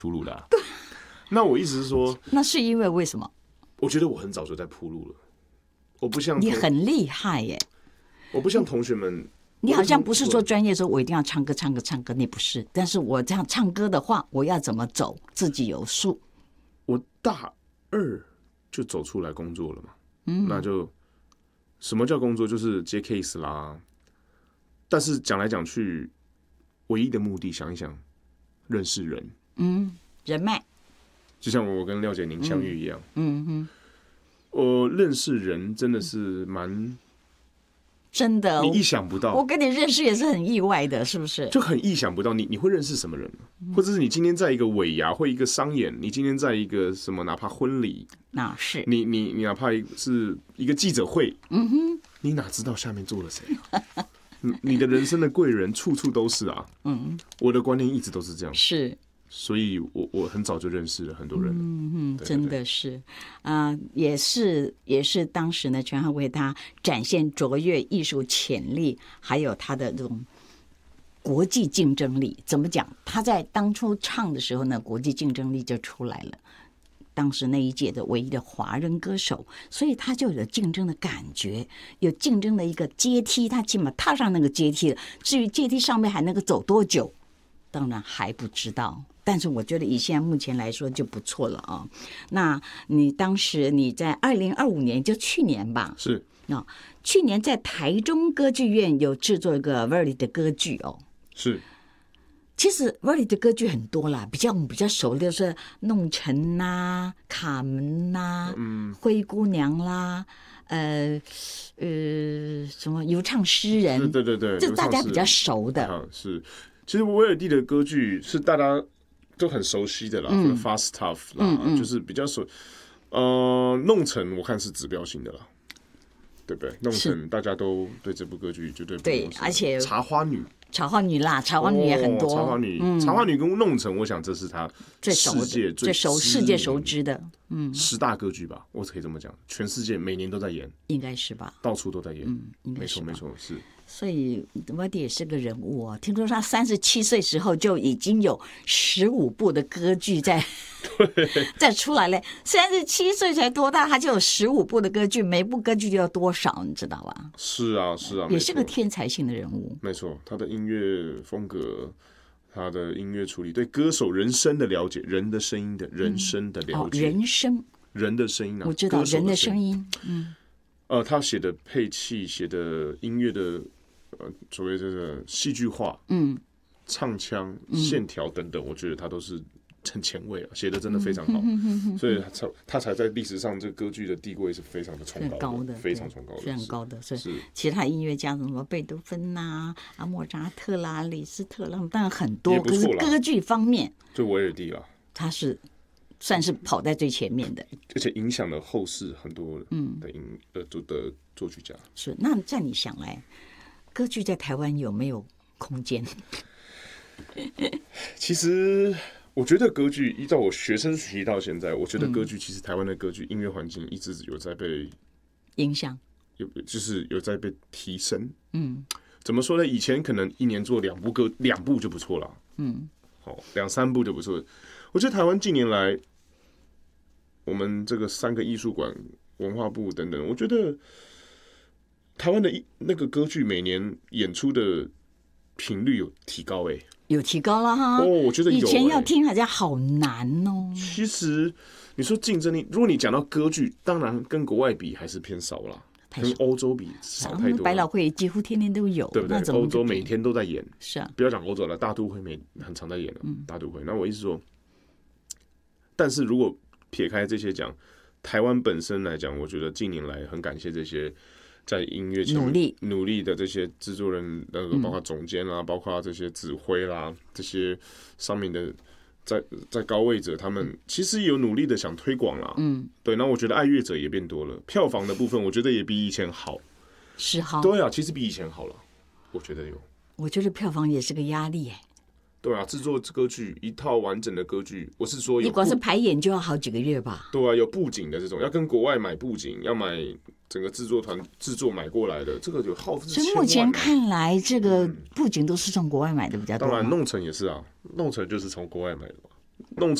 铺路的、啊。那我意思是说， 那是因为为什么？ 我觉得我很早就在铺路了，我不像你很厉害耶， 我不像同学们。 你好像不是说专业说我一定要唱歌，你不是。但是我这样唱歌的话，我要怎么走，自己有数。 我大2就走出来工作了嘛，那就什么叫工作，就是接 case 啦。但是讲来讲去，唯一的目的，想一想，认识人， 人脉， 就像我跟廖姐您相遇一样，我认识人真的是蛮。 真的， 你意想不到。 我跟你认识也是很意外的，是不是？ 就很意想不到，你会认识什么人？或者是你今天在一个尾牙或一个商演，你今天在一个什么，哪怕婚礼， 那是你哪怕是一个记者会，你哪知道下面坐了谁啊？你的人生的贵人处处都是啊。我的观念一直都是这样。 是。 所以我很早就认识了很多人。 真的是，也是当时呢，全汉为他展现卓越艺术潜力，还有他的这种国际竞争力。怎么讲？他在当初唱的时候呢，国际竞争力就出来了。当时那一届的唯一的华人歌手，所以他就有竞争的感觉，有竞争的一个阶梯，他起码踏上那个阶梯了。至于阶梯上面还能够走多久，当然还不知道。但是我觉得以现在目前来说就不错了啊。那你当时你在2025年，就去年吧？ 是啊，去年在台中歌剧院有制作一个 Verdi 的歌剧哦。 是。 其实 Verdi 的歌剧很多啦，我们比较熟的就是《弄臣》啦、《卡门》啦、灰姑娘啦，什么游唱诗人， 对， 这大家比较熟的。 是，其实威尔第的歌剧是大家都很熟悉的啦，Falstaff 啦，就是比较熟。弄臣我看是指标性的啦，对不对？弄臣大家都对这部歌剧绝对不对，而且茶花女啦，茶花女也很多。 茶花女跟弄臣，我想这是他世界熟知的10大歌剧吧，我可以这么讲，全世界每年都在演， 应该是吧？ 到处都在演， 没错， 是。 所以Verdi也是个人物哦。听说他37岁时候就已经有15部的歌剧再出来了。37岁才多大，他就有15部的歌剧，每部歌剧就要多少，你知道吧？ 是啊， 也是个天才性的人物。 没错，他的音乐风格，他的音乐处理，对歌手人声的了解，人的声音的人声的了解，人的声音啊， 我知道人的声音， 他写的配器，写的音乐的所谓这个戏剧化，唱腔、线条等等，我觉得他都是很前卫啊，写的真的非常好，所以他才在历史上这个歌剧的地位是非常的崇高的，非常崇高的， 非常高的。所以其他音乐家什么贝多芬呐、莫扎特啦、李斯特啦，当然很多，可是歌剧方面， 就维尔第啦， 他是算是跑在最前面的， 而且影响了后世很多的作曲家。 是，那在你想来，歌剧在台湾有没有空间？ 其实我觉得歌剧依照我学生时期到现在，我觉得歌剧其实台湾的歌剧音乐环境一直有在被影响， 就是有在被提升。怎么说呢？以前可能一年做2部就不错了，好2-3部就不错。我觉得台湾近年来，我们这个3个艺术馆、文化部等等，我觉得台湾的那个歌剧每年演出的频率有提高有提高了哈。 我觉得有以前要听好像好难哦。 其实你说竞争力，如果你讲到歌剧，当然跟国外比还是偏少啦，跟欧洲比少太多。 百老汇几乎天天都有， 对不对？欧洲每天都在演， 是啊。 不要讲欧洲了，大都会很常在演了，大都会。那我意思说，但是如果撇开这些讲，台湾本身来讲，我觉得近年来很感谢这些在音乐努力的这些制作人，包括总监啦，包括这些指挥啦，这些上面的在高位者，他们其实有努力的想推广啦。对。那我觉得爱乐者也变多了，票房的部分我觉得也比以前好。 是好。 对啊，其实比以前好了，我觉得有。 我觉得票房也是个压力对啊，制作歌剧一套完整的歌剧，我是说你光是排演就要好几个月吧？ 对啊，有布景的这种，要跟国外买布景，要买整个制作团制作买过来的，这个有耗费千万。 所以目前看来，这个布景都是从国外买的比较多。 当然，弄臣也是啊，弄臣就是从国外买的嘛。 弄